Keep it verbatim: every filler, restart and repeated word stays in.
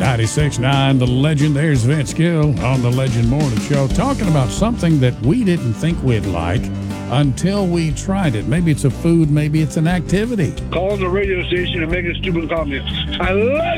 ninety-six point nine The Legend. There's Vince Gill on the Legend Morning Show, talking about something that we didn't think we'd like until we tried it. Maybe it's a food, maybe it's an activity. Call the radio station and make a stupid comment. I love